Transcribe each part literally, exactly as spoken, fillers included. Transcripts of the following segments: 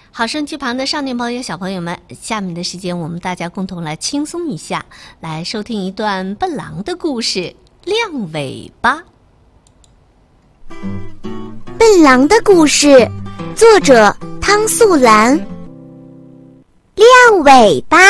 好，收音机旁的少年朋友、小朋友们，下面的时间我们大家共同来轻松一下，来收听一段笨狼的故事。亮尾巴。 笨狼的故事，作者汤素兰。亮尾巴。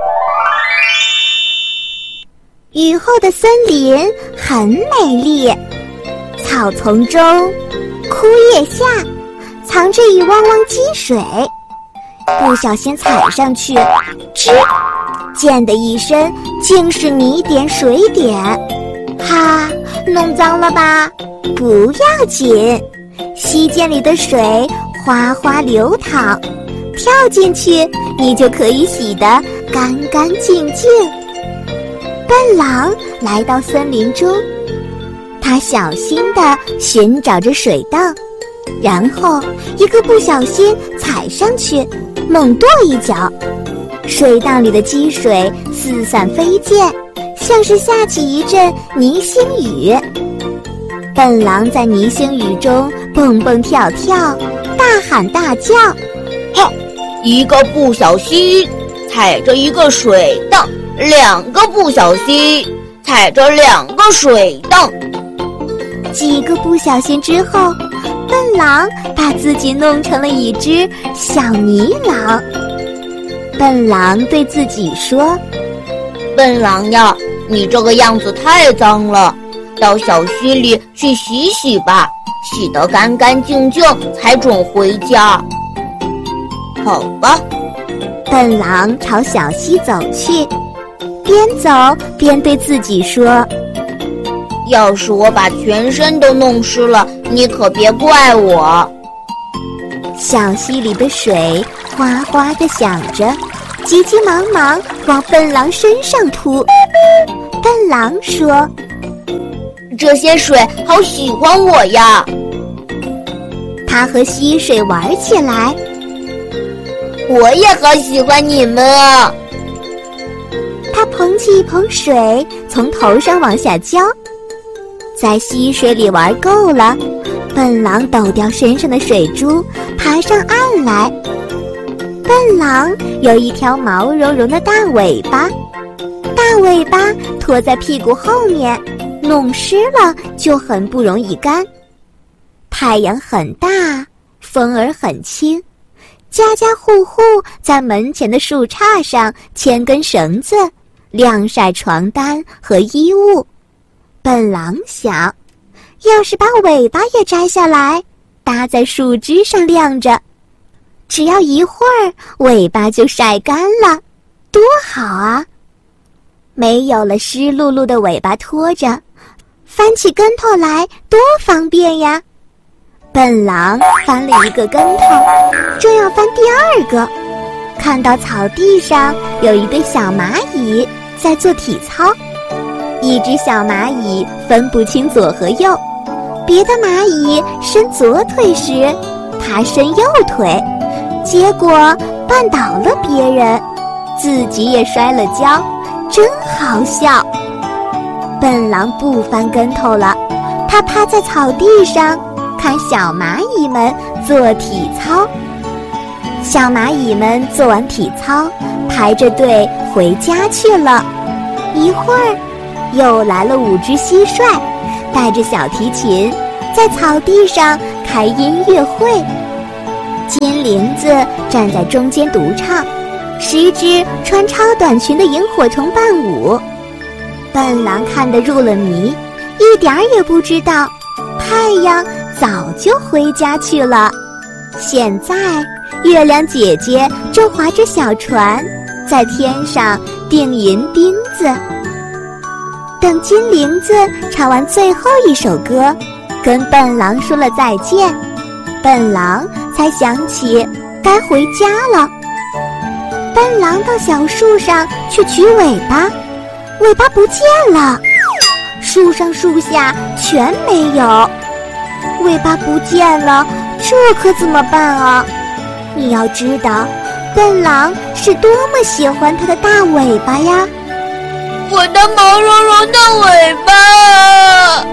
雨后的森林很美丽，草丛中、枯叶下藏着一汪汪积水，不小心踩上去，吱，溅的一身竟是泥点水点。哈，弄脏了吧？不要紧，溪涧里的水哗哗流淌，跳进去你就可以洗得干干净净。笨狼来到森林中，他小心地寻找着水荡，然后一个不小心踩上去，猛跺一脚，水荡里的积水四散飞溅，像是下起一阵泥星雨。笨狼在泥星雨中蹦蹦跳跳，大喊大叫： 哈！一个不小心踩着一个水荡，两个不小心踩着两个水荡。 几个不小心之后，笨狼把自己弄成了一只小泥狼。笨狼对自己说： 笨狼呀，你这个样子太脏了，到小溪里去洗洗吧，洗得干干净净才准回家。好吧。 笨狼朝小溪走去，边走边对自己说： 要是我把全身都弄湿了，你可别怪我。 小溪里的水哗哗地响着，急急忙忙往笨狼身上扑。笨狼说： 这些水好喜欢我呀。 他和溪水玩起来。 我也好喜欢你们啊。 他捧起一盆水从头上往下浇，在溪水里玩够了，笨狼抖掉身上的水珠，爬上岸来。笨狼有一条毛茸茸的大尾巴，大尾巴拖在屁股后面，弄湿了就很不容易干。太阳很大，风儿很轻，家家户户在门前的树杈上牵根绳子，晾晒床单和衣物。笨狼想，要是把尾巴也摘下来，搭在树枝上晾着，只要一会儿，尾巴就晒干了，多好啊！没有了湿漉漉的尾巴拖着，翻起跟头来多方便呀！笨狼翻了一个跟头，正要翻第二个，看到草地上有一对小蚂蚁在做体操。一只小蚂蚁分不清左和右，别的蚂蚁伸左腿时，它伸右腿，结果绊倒了别人，自己也摔了跤，真好笑。笨狼不翻跟头了，他趴在草地上看小蚂蚁们做体操。小蚂蚁们做完体操，排着队回家去了。一会儿又来了五只蟋蟀，带着小提琴在草地上开音乐会。金铃子站在中间独唱，十只穿超短裙的萤火虫伴舞。笨狼看得入了迷，一点儿也不知道太阳早就回家去了。现在月亮姐姐正划着小船在天上钉银钉子。等金铃子唱完最后一首歌，跟笨狼说了再见，笨狼才想起该回家了。笨狼到小树上去取尾巴，尾巴不见了，树上树下全没有。尾巴不见了，这可怎么办啊？你要知道，笨狼是多么喜欢它的大尾巴呀！ 我的毛茸茸的尾巴！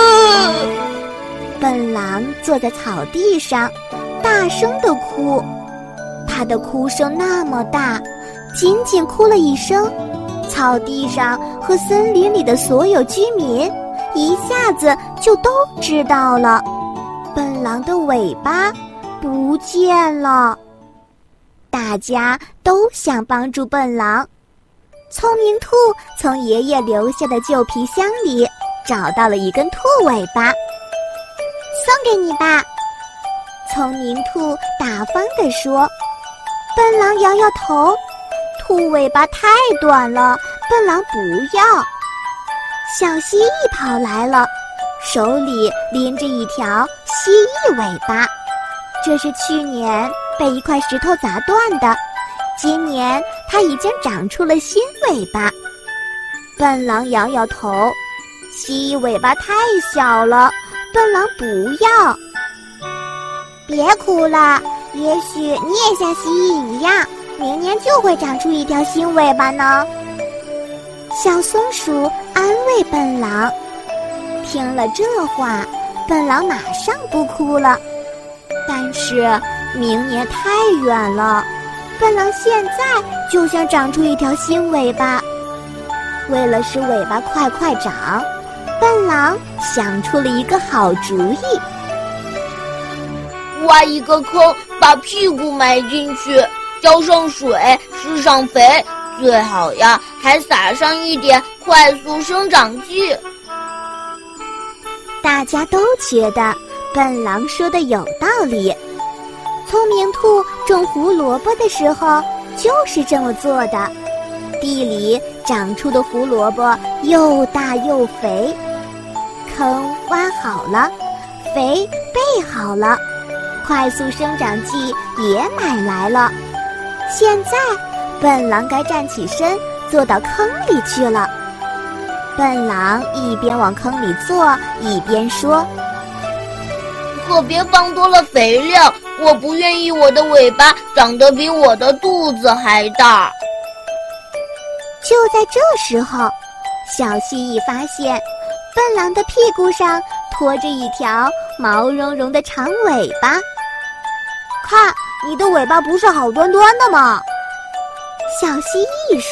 笨狼坐在草地上，大声地哭。 它的哭声那么大，仅仅哭了一声，草地上和森林里的所有居民一下子就都知道了，笨狼的尾巴不见了。大家都想帮助笨狼。聪明兔从爷爷留下的旧皮箱里找到了一根兔尾巴，送给你吧。聪明兔大方地说。笨狼摇摇头，兔尾巴太短了，笨狼不要。小蜥蜴跑来了，手里拎着一条蜥蜴尾巴，这是去年被一块石头砸断的，今年它已经长出了新尾巴。笨狼摇摇头，蜥蜴尾巴太小了，笨狼不要。别哭了，也许你也像蜥蜴一样，明年就会长出一条新尾巴呢。小松鼠安慰笨狼。听了这话，笨狼马上不哭了。但是明年太远了，笨狼现在就想长出一条新尾巴。为了使尾巴快快长，笨狼想出了一个好主意。 挖一个坑，把屁股埋进去，浇上水，施上肥，最好呀还撒上一点快速生长剂。 大家都觉得笨狼说的有道理。聪明兔种胡萝卜的时候就是这么做的，地里长出的胡萝卜又大又肥，坑挖好了，肥备好了，快速生长剂也买来了。现在笨狼该站起身坐到坑里去了。笨狼一边往坑里坐，一边说： 可别放多了肥料，我不愿意我的尾巴长得比我的肚子还大。 就在这时候，小蜥蜴发现笨狼的屁股上拖着一条毛茸茸的长尾巴。看，你的尾巴不是好端端的吗？小蜥蜴说。